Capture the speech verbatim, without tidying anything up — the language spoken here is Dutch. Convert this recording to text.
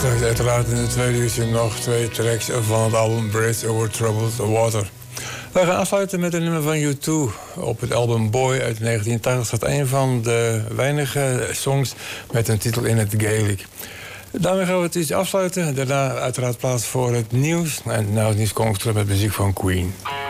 Straks uiteraard in de tweede uurtje nog twee tracks van het album Bridge Over Troubled Water. We gaan afsluiten met een nummer van U twee. Op het album Boy uit negentien tachtig staat een van de weinige songs met een titel in het Gaelic. Daarmee gaan we het iets afsluiten. Daarna uiteraard plaats voor het nieuws. En nou het nieuws komt terug met muziek van Queen.